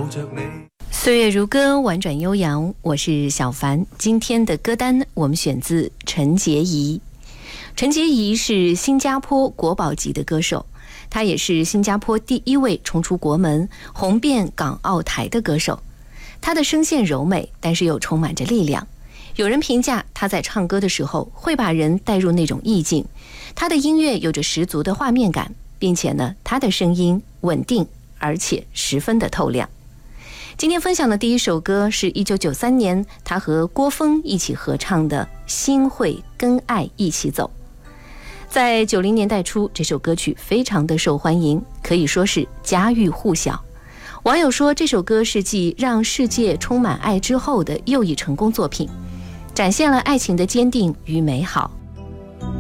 岁月如歌，婉转悠扬，我是小凡。今天的歌单我们选自陈洁仪。陈洁仪是新加坡国宝级的歌手，她也是新加坡第一位冲出国门、红遍港澳台的歌手。她的声线柔美，但是又充满着力量。有人评价她在唱歌的时候会把人带入那种意境，她的音乐有着十足的画面感，并且呢，她的声音稳定而且十分的透亮。今天分享的第一首歌是1993年他和郭峰一起合唱的《心会跟爱一起走》。在90年代初，这首歌曲非常的受欢迎，可以说是家喻户晓。网友说这首歌是继让世界充满爱之后的又一成功作品，展现了爱情的坚定与美好。